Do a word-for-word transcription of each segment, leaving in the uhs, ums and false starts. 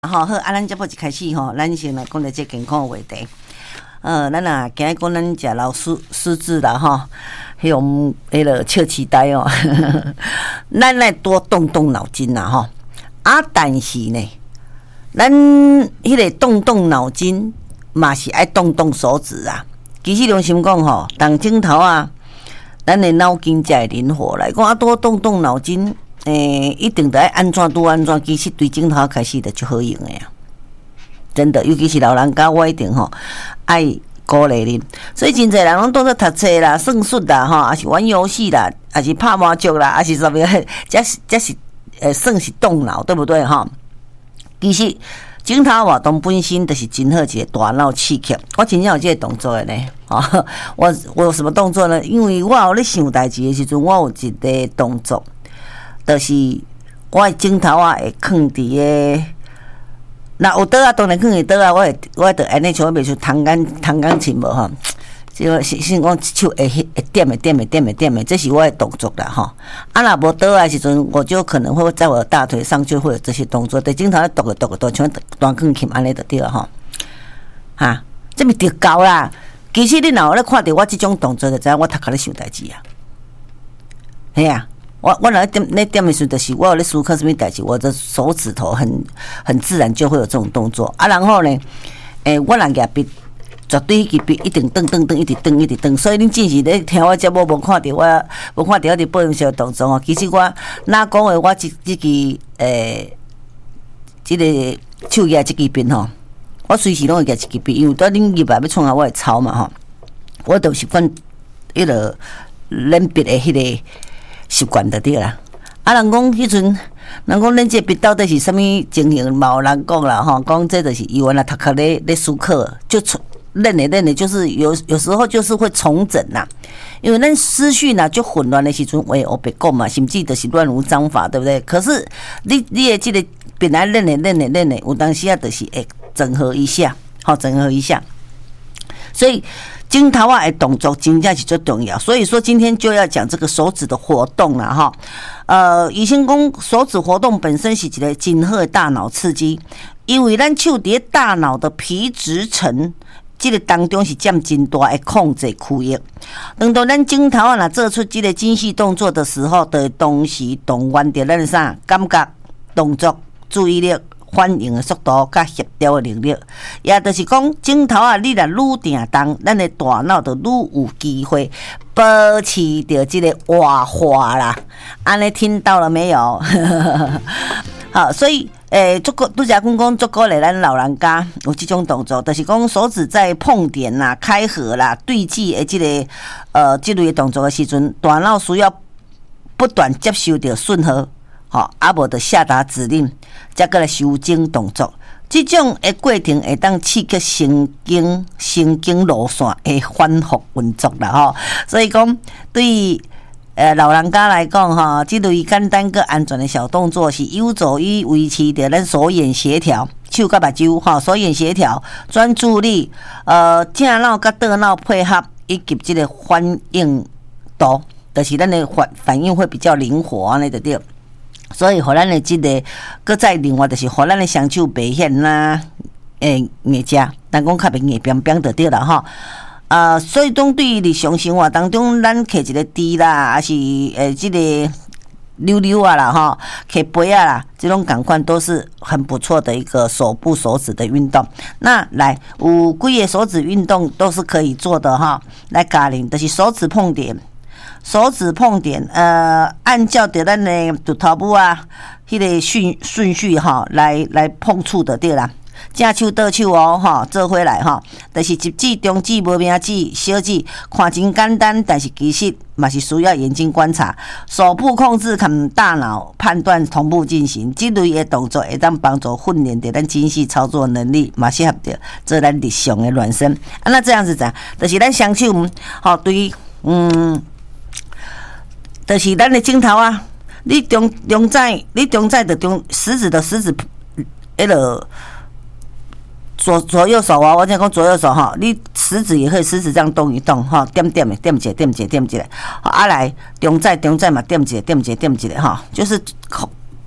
好好，啊，咱节目一开始吼，咱先来讲一个健康话题。呃，咱啊，今日讲咱食老失失智啦吼，迄种迄个笑痴呆哦，咱来多动动脑筋啦吼。啊，但是呢，咱迄个动动脑筋嘛是爱动动手指啊。其实良心讲吼，当镜头啊，咱的脑筋才会灵活来讲啊，多动动脑筋。诶、欸，一定得爱安怎拄安怎，其实对镜头开始就足好用的呀，真的，尤其是老人家，我一定吼爱鼓励恁。所以真侪人拢当作读册啦、算术啦，吼，还是玩游戏啦，还是拍麻将啦，还是什么，这是这是诶，算是动脑，对不对哈？其实镜头活动本身就是真好一个大脑刺激。我真正有这个动作的呢，啊，我我有什么动作呢？因为我有咧想代志的时阵，我有一个动作。就是我的镜头啊，会放伫个，那有倒啊，当然放伫倒啊，我会我会安尼像我袂像弹钢弹钢琴无吼，即个先先讲手会会点的点的点的点的，这是我的动作啦吼。啊，若无倒啊时阵，我就可能会在我的大腿上就会有这些动作，在镜头咧抖个抖个抖，像弹钢琴安尼就对了吼。哈，这咪就够啦。其实你若有咧看到我即种动作，就知影我头壳咧想代志啊。嘿啊。我我来点那点的时候，就是我有在思考什么代志，我的手指头很很自然就会有这种动作啊。然后呢，诶、欸，我人家笔绝对迄支笔一定蹬蹬蹬，一直蹬一直蹬。所以恁真是咧听我节目无看到我，无看到我伫播音室的动作哦。其实我哪讲的，我即即支诶，即、欸这个手举即支笔吼，我随时拢会举一支笔，因为当恁入来要创啊，我会抄嘛吼。我都习惯迄个练笔的迄个。习惯就对啦，啊，人讲迄阵，人讲恁这笔到底是啥物情形？嘛有人讲啦，吼，讲这就是伊原来读课咧咧思考，就练咧练咧，就是有有时候就是会重整呐，因为咱思绪呐就混乱的时阵，我也别讲嘛，甚至就是乱无章法，对不对？可是你你的这个本来练咧练咧练咧，有当时啊就是会整合一下，好整合一下，所以。镜头啊的动作真正是最重要，所以说今天就要讲这个手指的活动啦哈。呃，医生讲手指活动本身是一个真好的大脑刺激，因为咱手伫大脑的皮质层这个当中是占真大的控制区域。等到咱镜头啊若做出这个精细动作的时候，的同时动员着咱啥感觉、动作、注意力。反应的速度甲协调的能力，也就是讲镜头啊，你若愈定动，咱的大脑就愈有机会保持着这个活化啦。安尼听到了没有？好，所以诶，足够拄则讲讲足够咧，咱老人家有这种动作，就是讲手指在碰点啦、开合啦、对击的这个呃这类的动作的时阵，大脑需要不断接受着讯号。好，啊无就下达指令，再过来修正动作。这种的过程会当刺激神经神经路线的反复运作啦吼。所以讲，对于呃老人家来讲哈，这类简单个安全的小动作是有助于维持着咱手眼协调，手甲目睭哈，手眼协调、专注力，呃，正脑甲大脑配合以及这个反应度，就是咱的反反应会比较灵活安尼就对。所以，互咱的这个，搁再另外就是，互咱的双手白显啦，诶，硬只，咱讲较袂硬扁扁就对啦吼。啊，所以讲对于日常生活当中，咱摕一个箸啦，还是诶这个溜溜啊啦吼，摕杯啊啦，这种感官都是很不错的一个手部手指的运动。那来有几个手指运动都是可以做的哈。来教恁，就是手指碰点。手指碰点，呃，按照着咱的骨头部啊，迄、那个顺顺序哈，来来碰触的对啦。正手倒手哦，哈，做回来哈，就是一指、中指、无名指、小指，看真简单，但是其实嘛是需要眼睛观察。手部控制跟大脑判断同步进行，这类的动作会当帮助训练着咱精细操作能力，嘛适合着做咱日常的暖身。啊，那这样子怎？就是咱双手，好对于嗯。就是咱的镜头啊，你中中指，你中指的中食指的食指，迄个左左右手啊，我讲讲左右手哈，你食指也可以食指这样动一动哈，点点的点一个点一个点一个，啊来中指中指嘛点一个点一个点一个哈，就是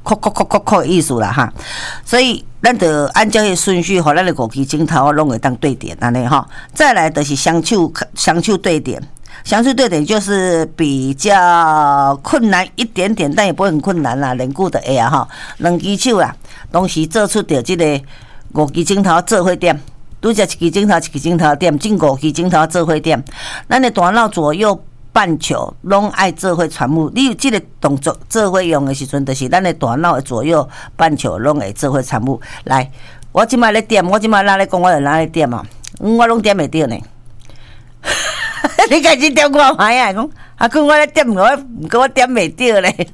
扣扣扣扣扣的意思啦哈。所以咱就按照迄顺序，互咱的五支镜头拢会当对点安尼哈。再来就是双手双手对点。相对对点就是比较困难一点点，但也不会很困难啦，连久的会啊哈。两支手啦，同时做出着这个五支镜头做伙点，拄则一支镜头一支镜头点，进五支镜头做伙点。咱的大脑左右半球拢爱做伙传播。你有这个动作做伙用的时阵，就是咱的大脑的左右半球拢会做伙传播。来，我即摆咧点，我即摆哪咧讲，我就哪咧点啊，我拢点袂着呢。你家己点看卖啊？讲阿公我咧点，我毋过我点袂着咧。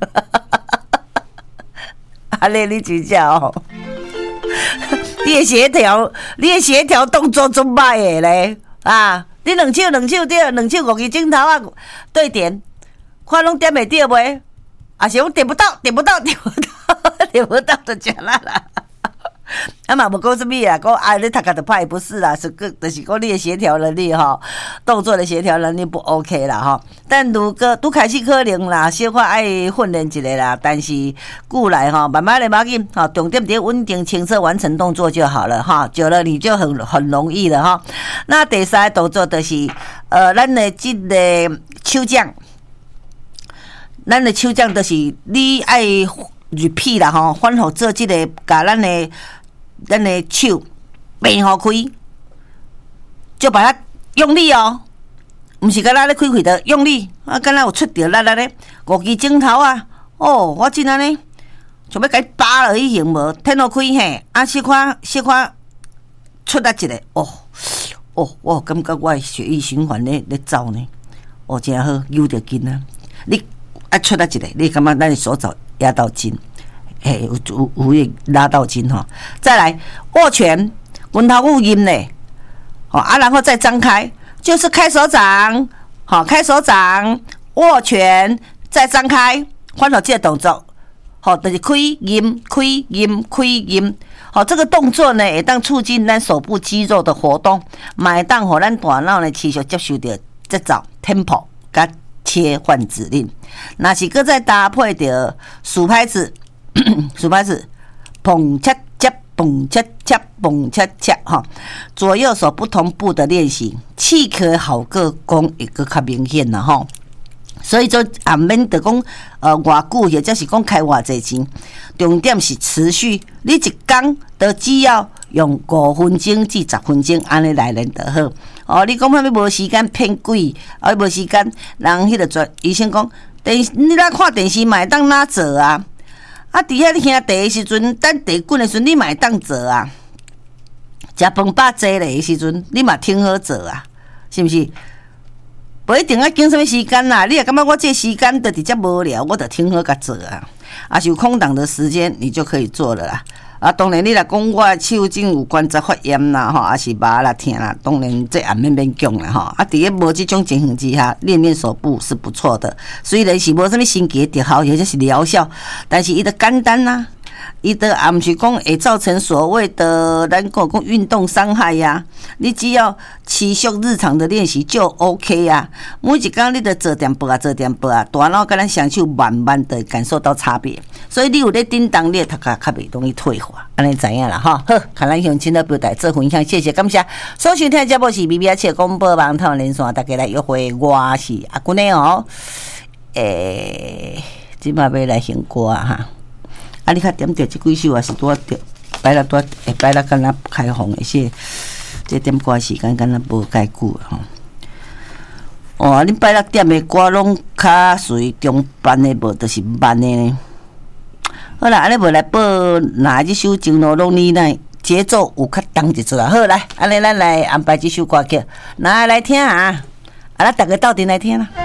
安尼你真正哦，你的协调，你的协调动作真歹的咧啊！你两手两手对，两手五支镜头啊对点，看拢点袂着袂？啊是讲点不到，点不到，点不到，点不到就食啦啦。啊嘛，无讲什么啦，讲啊，你读家就歹不是啦，是个，就是讲你的协调能力哈，动作的协调能力不 OK 啦哈。但如果拄开始可能啦，小可爱训练一下啦，但是过来哈，慢慢的慢紧哈，重点点稳定清澈完成动作就好了哈，久了你就很很容易了哈。那第三个动作就是呃，咱的这个手掌，咱的手掌就是你爱repeat啦哈，反复做这个，甲咱的。咱的手变好开，就把它用力哦，毋是甲咱咧开开的用力，啊，敢若有出着力力咧，五支镜头啊，哦，我真安尼，想要甲伊扒落去行无？天好开嘿，啊，小可小可出力一个，哦哦，我感觉我的血液循环咧咧走呢，哦，真好，扭着筋啊！你啊出力一个，你感觉咱的手肘压到筋？嘿，有有有会拉到筋哈，再来握拳，拳头有音嘞，好啊，然后再张开，就是开手掌，好，开手掌，握拳，再张开，反复这个动作，好，就是开音，开音，开音，好，这个动作呢，会当促进咱手部肌肉的活动，嘛会当互咱大脑呢持续接受到节奏 tempo 甲切换指令，若是搁再搭配着数拍子。数拍子，砰恰恰，砰恰恰，砰恰恰，哈，左右手不同步的练习，气可好个功会个较明显啦，哈。所以就也免得讲，呃，偌久或者是讲开偌济钱，重点是持续。你一工都只要用五分钟至十分钟安尼来练就好。哦，你讲啥物无时间骗鬼，啊无时间，人迄个专医生讲，电你来看电视嘛会当哪做啊？啊！伫遐你兄弟的时阵，等地滚的时阵，你嘛会当做啊。食饭饱坐咧的时阵，你嘛挺好做啊，是毋是？无一定要经什么时间啦，你也感觉我这时间就直接无聊，我就挺好甲做啊。啊，是有空档的时间，你就可以做了啦。啊，当然你若讲我手颈有关节发炎啦，吼，还是麻啦、疼啦，当然这也免免讲啦，吼。啊，伫咧无即种情形之下，练练手部是不错的。虽然是无什么神奇的特效，或者是疗效，但是伊的简单啦、啊。伊的也毋是讲会造成所谓的咱讲讲运动伤害呀、啊，你只要持续日常的练习就 OK 呀、啊。每一工你都做点步啊，做点步啊，大脑跟咱双手慢慢的感受到差别。所以你有咧叮当，你读较较袂容易退化，安尼知影啦哈。好，看咱乡亲的表达做分享，谢谢感谢。所收听的节目是 B B 七广播网台连线，大家来约会，我是阿姑呢哦。诶，即摆要来唱歌啊哈。啊！你看点着即几首也是拄着摆了拄会摆了，敢若开放的些，这点歌时间敢若无介久吼。哦，恁摆了点的歌拢较属于中班的，无就是慢的呢。好啦，安尼无来报哪一首情路拢你那节奏有较重一撮啊。好来，安尼咱来安排这首歌曲，拿来听啊！啊，咱大家斗阵来听啦。